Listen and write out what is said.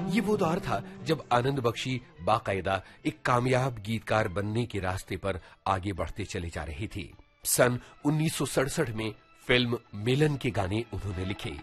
ये वो दौर था जब आनंद बख्शी बाकायदा एक कामयाब गीतकार बनने के रास्ते पर आगे बढ़ते चले जा रहे थे। सन 1967 में फिल्म मिलन के गाने उन्होंने लिखे।